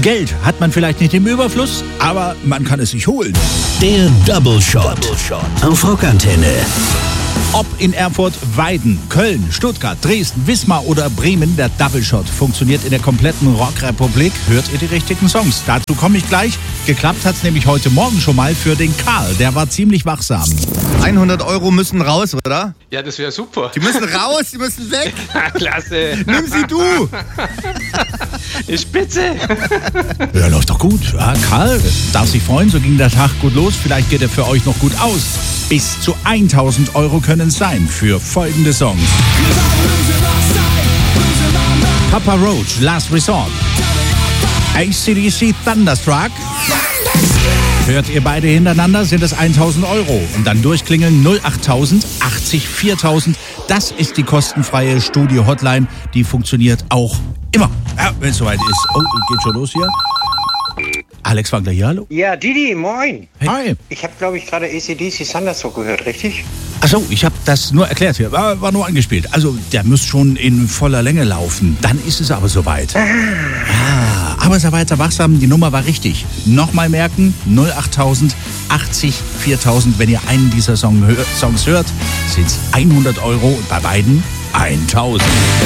Geld hat man vielleicht nicht im Überfluss, aber man kann es sich holen. Der Double Shot auf Rockantenne. Ob in Erfurt, Weiden, Köln, Stuttgart, Dresden, Wismar oder Bremen, der Double Shot funktioniert in der kompletten Rockrepublik. Hört ihr die richtigen Songs? Dazu komme ich gleich. Geklappt hat's nämlich heute Morgen schon mal für den Karl. Der war ziemlich wachsam. 100 Euro müssen raus, oder? Ja, das wäre super. Die müssen raus, die müssen weg. Klasse. Nimm sie du. Ist spitze. Ja, läuft doch gut. Ja, Karl darf sich freuen, so ging der Tag gut los. Vielleicht geht er für euch noch gut aus. Bis zu 1000 Euro können es sein für folgende Songs. Papa Roach, Last Resort. AC/DC, Thunderstruck. Hört ihr beide hintereinander, sind es 1000 Euro. Und dann durchklingeln 08000 80 4000. Das ist die kostenfreie Studio-Hotline. Die funktioniert auch immer, ja, wenn es soweit ist. Oh, geht schon los hier. Alex Wagner hier, hallo. Ja, Didi, moin. Hey. Hi. Ich habe, glaube ich, gerade AC/DC Thunderstruck gehört, richtig? Achso, ich habe das nur erklärt hier. War nur angespielt. Also, der muss schon in voller Länge laufen. Dann ist es aber soweit. Ja, aber sei weiter wachsam, die Nummer war richtig. Nochmal merken, 08000 80 4000. Wenn ihr einen dieser Songs hört, sind es 100 Euro und bei beiden 1000.